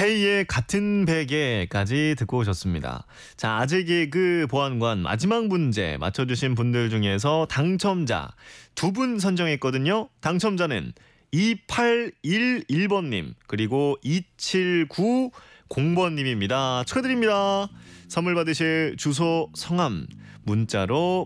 헤이의 같은 베개까지 듣고 오셨습니다. 자, 아재 개그 보안관 마지막 문제 맞춰주신 분들 중에서 당첨자 두 분 선정했거든요. 당첨자는 2811번님 그리고 2790번님입니다. 축하드립니다. 선물 받으실 주소 성함 문자로